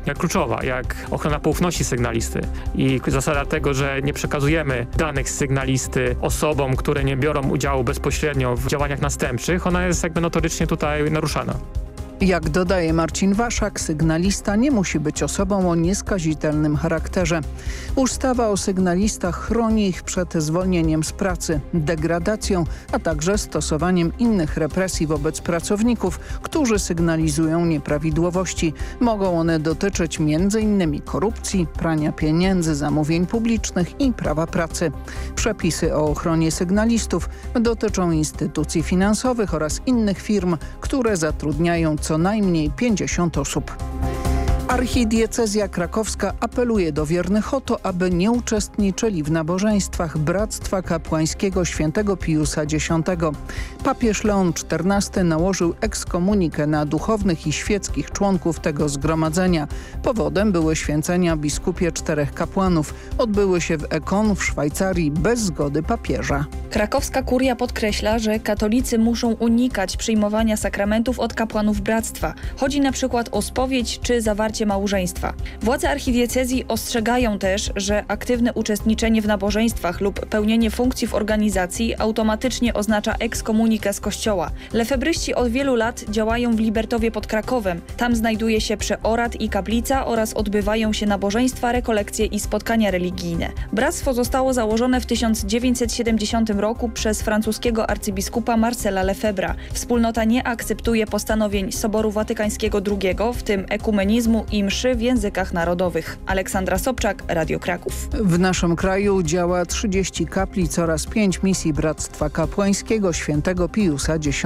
jak kluczowa, jak ochrona poufności sygnalisty i zasada tego, że nie przekazujemy danych z sygnalisty osobom, które nie biorą udziału bezpośrednio w działaniach następczych, ona jest jakby notorycznie tutaj naruszana. Jak dodaje Marcin Waszak, sygnalista nie musi być osobą o nieskazitelnym charakterze. Ustawa o sygnalistach chroni ich przed zwolnieniem z pracy, degradacją, a także stosowaniem innych represji wobec pracowników, którzy sygnalizują nieprawidłowości. Mogą one dotyczyć m.in. korupcji, prania pieniędzy, zamówień publicznych i prawa pracy. Przepisy o ochronie sygnalistów dotyczą instytucji finansowych oraz innych firm, które zatrudniają co najmniej 50 osób. Archidiecezja krakowska apeluje do wiernych o to, aby nie uczestniczyli w nabożeństwach Bractwa Kapłańskiego Świętego Piusa X. Papież Leon XIV nałożył ekskomunikę na duchownych i świeckich członków tego zgromadzenia. Powodem były święcenia biskupie 4 kapłanów. Odbyły się w Ekon w Szwajcarii bez zgody papieża. Krakowska kuria podkreśla, że katolicy muszą unikać przyjmowania sakramentów od kapłanów bractwa. Chodzi na przykład o spowiedź czy zawarcie małżeństwa. Władze archidiecezji ostrzegają też, że aktywne uczestniczenie w nabożeństwach lub pełnienie funkcji w organizacji automatycznie oznacza ekskomunikę z kościoła. Lefebryści od wielu lat działają w Libertowie pod Krakowem. Tam znajduje się przeorat i kaplica oraz odbywają się nabożeństwa, rekolekcje i spotkania religijne. Bractwo zostało założone w 1970 roku przez francuskiego arcybiskupa Marcela Lefebvra. Wspólnota nie akceptuje postanowień Soboru Watykańskiego II, w tym ekumenizmu i mszy w językach narodowych. Aleksandra Sobczak, Radio Kraków. W naszym kraju działa 30 kaplic oraz 5 misji Bractwa Kapłańskiego Świętego Piusa X.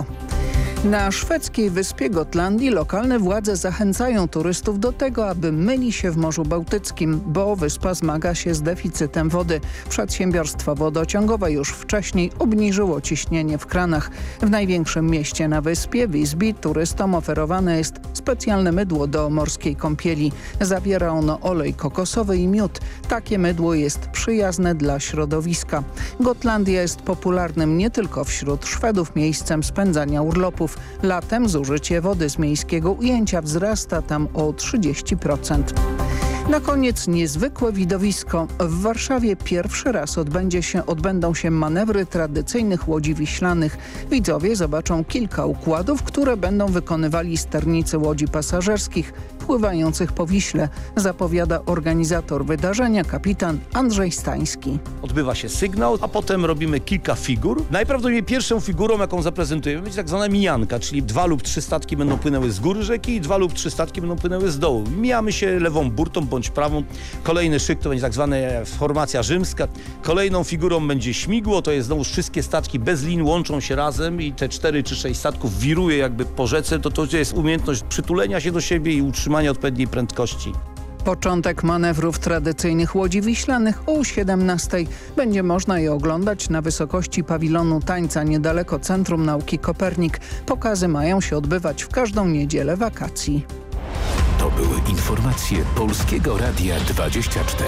Na szwedzkiej wyspie Gotlandii lokalne władze zachęcają turystów do tego, aby myli się w Morzu Bałtyckim, bo wyspa zmaga się z deficytem wody. Przedsiębiorstwo wodociągowe już wcześniej obniżyło ciśnienie w kranach. W największym mieście na wyspie, Visby, turystom oferowane jest specjalne mydło do morskiej kąpieli. Zawiera ono olej kokosowy i miód. Takie mydło jest przyjazne dla środowiska. Gotlandia jest popularnym nie tylko wśród Szwedów miejscem spędzania urlopów. Latem zużycie wody z miejskiego ujęcia wzrasta tam o 30%. Na koniec niezwykłe widowisko. W Warszawie pierwszy raz odbędą się manewry tradycyjnych łodzi wiślanych. Widzowie zobaczą kilka układów, które będą wykonywali sternicy łodzi pasażerskich pływających po Wiśle, zapowiada organizator wydarzenia, kapitan Andrzej Stański. Odbywa się sygnał, a potem robimy kilka figur. Najprawdopodobniej pierwszą figurą, jaką zaprezentujemy, będzie tak zwana mijanka, czyli 2 lub 3 statki będą płynęły z góry rzeki i 2 lub 3 statki będą płynęły z dołu. Mijamy się lewą burtą bądź prawą. Kolejny szyk to będzie tak zwana formacja rzymska. Kolejną figurą będzie śmigło, to jest znowu wszystkie statki bez lin łączą się razem i te 4 czy 6 statków wiruje jakby po rzece. To jest umiejętność przytulenia się do siebie i utrzymania odpowiedniej prędkości. Początek manewrów tradycyjnych łodzi wiślanych o 17:00. Będzie można je oglądać na wysokości pawilonu tańca niedaleko Centrum Nauki Kopernik. Pokazy mają się odbywać w każdą niedzielę wakacji. To były informacje Polskiego Radia 24.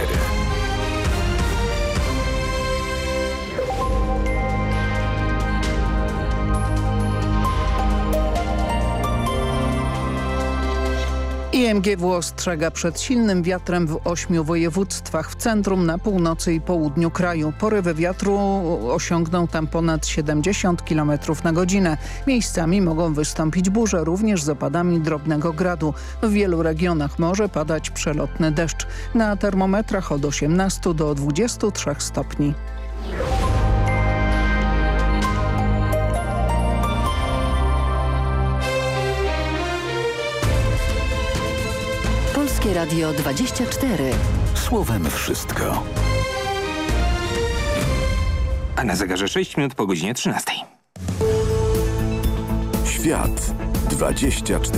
IMGW ostrzega przed silnym wiatrem w 8 województwach, w centrum, na północy i południu kraju. Porywy wiatru osiągną tam ponad 70 km na godzinę. Miejscami mogą wystąpić burze, również z opadami drobnego gradu. W wielu regionach może padać przelotny deszcz. Na termometrach od 18 do 23 stopni. Polskie Radio 24. Słowem wszystko. A na zegarze 6 minut po godzinie 13. Świat 24.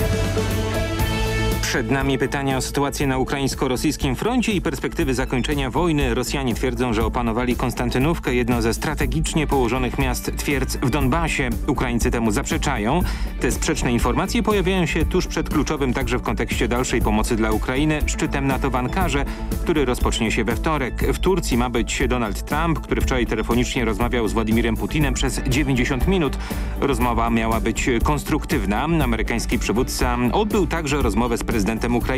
Przed nami pytania o sytuację na ukraińsko-rosyjskim froncie i perspektywy zakończenia wojny. Rosjanie twierdzą, że opanowali Konstantynówkę, jedno ze strategicznie położonych miast twierdz w Donbasie. Ukraińcy temu zaprzeczają. Te sprzeczne informacje pojawiają się tuż przed kluczowym także w kontekście dalszej pomocy dla Ukrainy szczytem NATO w Ankarze, który rozpocznie się we wtorek. W Turcji ma być Donald Trump, który wczoraj telefonicznie rozmawiał z Władimirem Putinem przez 90 minut. Rozmowa miała być konstruktywna. Amerykański przywódca odbył także rozmowę z prezydentem Ukrainy